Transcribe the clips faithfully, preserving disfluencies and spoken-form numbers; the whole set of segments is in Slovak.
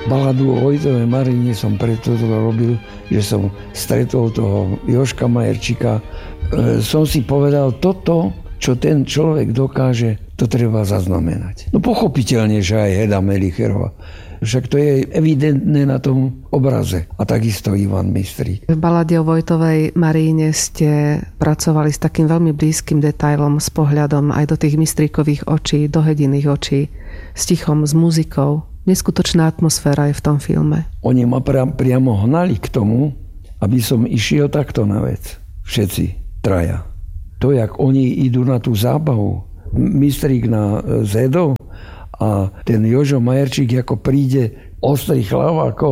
Baladu o Vojtovej Maríne som preto to robil, že som stretol toho Jožka Majerčíka. E, som si povedal, toto, čo ten človek dokáže, to treba zaznamenať. No pochopiteľne, že aj Heda Melicherová. Však to je evidentné na tom obraze. A takisto Ivan Mistrík. V balade o Vojtovej Maríne ste pracovali s takým veľmi blízkym detailom, s pohľadom aj do tých Mistríkových očí, do Hediných očí, s tichom, s muzikou. Neskutočná atmosféra je v tom filme. Oni ma pra- priamo hnali k tomu, aby som išiel takto na vec. Všetci, traja. To, jak oni idú na tú zábavu, Mistrík na Zedov a ten Jožo Majerčík ako príde ostrý chlap, ako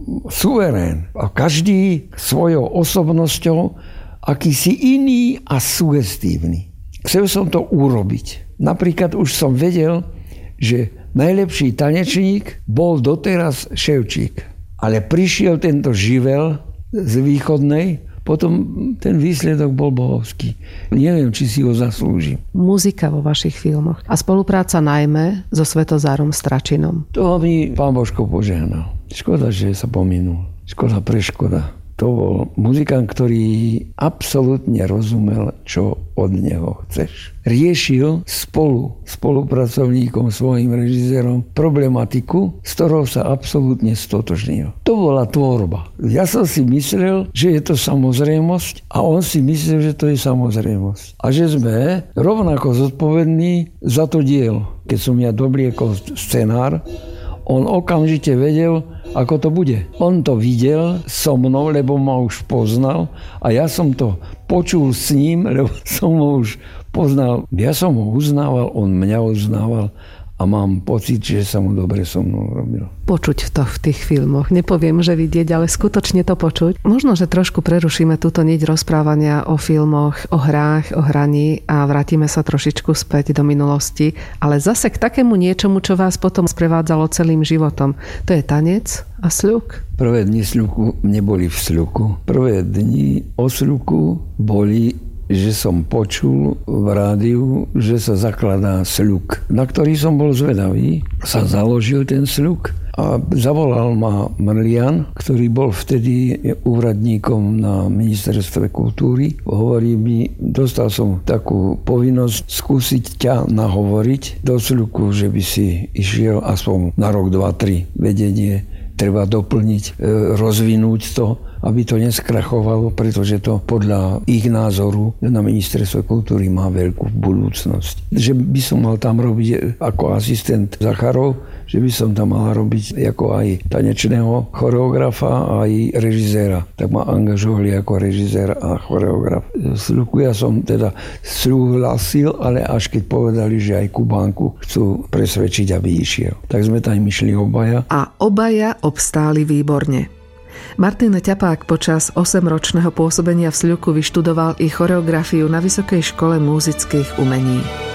suverén. A každý svojou osobnosťou akýsi iný a sugestívny. Chcel som to urobiť. Napríklad už som vedel, že najlepší tanečník bol doteraz Ševčík. Ale prišiel tento živel z východnej, potom ten výsledok bol bohovský. Neviem, či si ho zaslúžim. Muzika vo vašich filmoch a spolupráca najmä so Svetozárom Stračinom. To mi pán Božko požehnal. Škoda, že sa pominul. Škoda pre škoda. To bol muzikant, ktorý absolútne rozumel, čo od neho chceš. Riešil spolu spolupracovníkom, svojim režisérom problematiku, s ktorou sa absolútne stotožnil. To bola tvorba. Ja som si myslel, že je to samozrejmosť a on si myslel, že to je samozrejmosť. A že sme rovnako zodpovední za to dielo. Keď som ja dobliekol scenár, on okamžite vedel, ako to bude. On to videl so mnou, lebo ma už poznal a ja som to počul s ním, lebo som ho už poznal. Ja som ho uznával, on mňa uznával a mám pocit, že sa mu dobre so mnou robil. Počuť to v tých filmoch. Nepoviem, že vidieť, ale skutočne to počuť. Možno, že trošku prerušíme túto niť rozprávania o filmoch, o hrách, o hraní a vrátime sa trošičku späť do minulosti, ale zase k takému niečomu, čo vás potom sprevádzalo celým životom. To je tanec a sľuk. Prvé dni sľuku neboli v sľuku. Prvé dni o sľuku boli, že som počul v rádiu, že sa zakladá sľuk, na ktorý som bol zvedavý. Sa založil ten sľuk a zavolal ma Mrlian, ktorý bol vtedy úradníkom na ministerstve kultúry. Hovorí mi, dostal som takú povinnosť skúsiť ťa nahovoriť do sľuku, že by si išiel aspoň na rok, dva, tri vedenie. Treba doplniť, rozvinúť to, aby to neskrachovalo, pretože to podľa ich názoru na ministerstve kultúry má veľkú budúcnosť. Že by som mal tam robiť ako asistent Zacharov, že by som tam mal robiť ako aj tanečného choreografa, aj režiséra. Tak ma angažovali ako režisér a choreograf. Sľuku ja som teda súhlasil, ale až keď povedali, že aj Kubánku chcú presvedčiť, aby išiel. Tak sme tam išli obaja. A obaja obstáli výborne. Martin Ťapák počas osemročného pôsobenia v Sľuku vyštudoval i choreografiu na Vysokej škole múzických umení.